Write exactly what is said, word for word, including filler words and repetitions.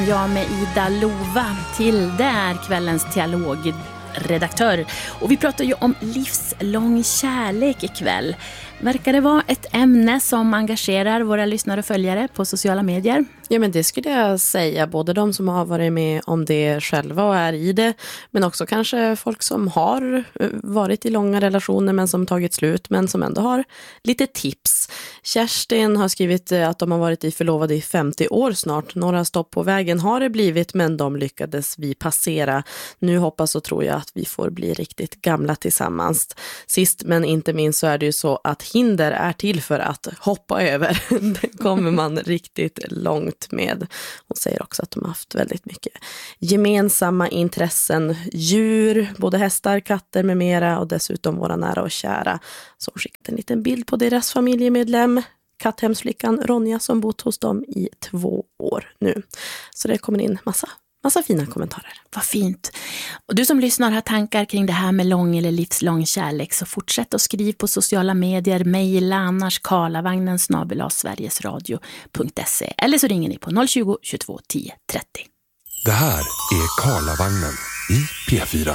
Jag med Ida Lova till där kvällens dialogredaktör. Och vi pratar ju om livslång kärlek ikväll. Verkar det vara ett ämne som engagerar våra lyssnare och följare på sociala medier? Ja, men det skulle jag säga. Både de som har varit med om det själva och är i det. Men också kanske folk som har varit i långa relationer men som tagit slut. Men som ändå har lite tips. Kerstin har skrivit att de har varit i förlovade i femtio år snart. Några stopp på vägen har det blivit, men de lyckades vi passera. Nu hoppas och tror jag att vi får bli riktigt gamla tillsammans. Sist men inte minst så är det ju så att hinder är till för att hoppa över. Det kommer man riktigt långt med. Hon säger också att de har haft väldigt mycket gemensamma intressen. Djur, både hästar, katter med mera, och dessutom våra nära och kära. Så hon skickade en liten bild på deras familjemedlem, katthemsflickan Ronja, som bott hos dem i två år nu. Så det kommer in massa Massa fina kommentarer. Vad fint. Och du som lyssnar har tankar kring det här med lång eller livslång kärlek, så fortsätt att skriva på sociala medier, mejla annars karlavagnen snabel-a sverigesradio punkt se, eller så ringer ni på noll tjugo, tjugotvå, tio, trettio. Det här är Karlavagnen i P fyra.